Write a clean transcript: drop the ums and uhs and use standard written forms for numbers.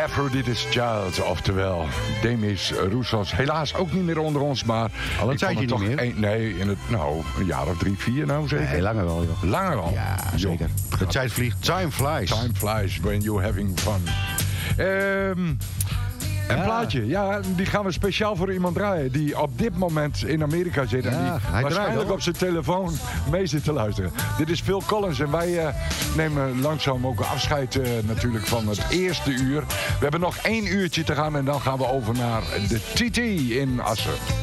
Aphrodite's Child, oftewel Demis Roussos. Helaas ook niet meer onder ons, maar... Al een tijdje niet meer? Een jaar of 3, 4 nou zeker. Nee, langer wel, joh. Langer al? Ja, zeker. De tijd vliegt. Time flies. Time flies when you're having fun. Een plaatje, ja, die gaan we speciaal voor iemand draaien die op dit moment in Amerika zit en die waarschijnlijk op zijn telefoon mee zit te luisteren. Dit is Phil Collins en wij nemen langzaam ook afscheid natuurlijk van het eerste uur. We hebben nog 1 uurtje te gaan en dan gaan we over naar de TT in Assen.